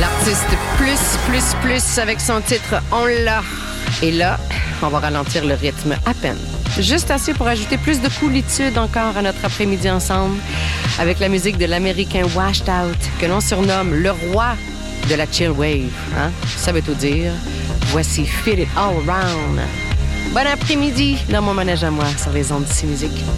L'artiste plus avec son titre On l'a. Et là, on va ralentir le rythme à peine. Juste assez pour ajouter plus de coolitude encore à notre après-midi ensemble avec la musique de l'américain Washed Out que l'on surnomme le roi de la chill wave. Hein? Ça veut tout dire. Voici Fit It All Around. Bon après-midi dans mon manège à moi sur les ondes d'ici musique.